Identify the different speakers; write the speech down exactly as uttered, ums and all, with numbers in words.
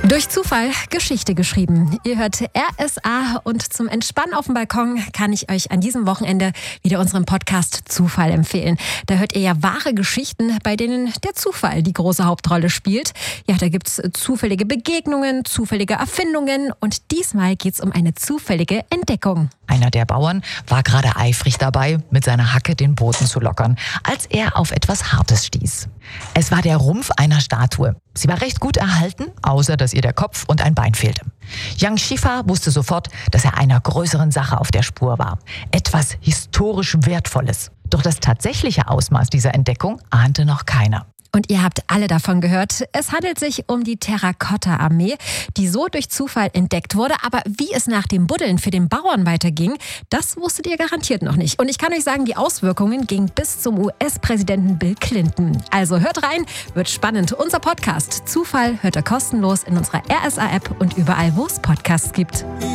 Speaker 1: Durch Zufall Geschichte geschrieben. Ihr hört R S A und zum Entspannen auf dem Balkon kann ich euch an diesem Wochenende wieder unseren Podcast Zufall empfehlen. Da hört ihr ja wahre Geschichten, bei denen der Zufall die große Hauptrolle spielt. Ja, da gibt's zufällige Begegnungen, zufällige Erfindungen und diesmal geht's um eine zufällige Entdeckung.
Speaker 2: Einer der Bauern war gerade eifrig dabei, mit seiner Hacke den Boden zu lockern, als er auf etwas Hartes stieß. Es war der Rumpf einer Statue. Sie war recht gut erhalten, außer dass ihr der Kopf und ein Bein fehlte. Yang Shifa wusste sofort, dass er einer größeren Sache auf der Spur war. Etwas historisch Wertvolles. Doch das tatsächliche Ausmaß dieser Entdeckung ahnte noch keiner.
Speaker 1: Und ihr habt alle davon gehört. Es handelt sich um die Terrakotta-Armee, die so durch Zufall entdeckt wurde. Aber wie es nach dem Buddeln für den Bauern weiterging, das wusstet ihr garantiert noch nicht. Und ich kann euch sagen, die Auswirkungen gingen bis zum U S-Präsidenten Bill Clinton. Also hört rein, wird spannend. Unser Podcast Zufall hört ihr kostenlos in unserer R S A-App und überall, wo es Podcasts gibt.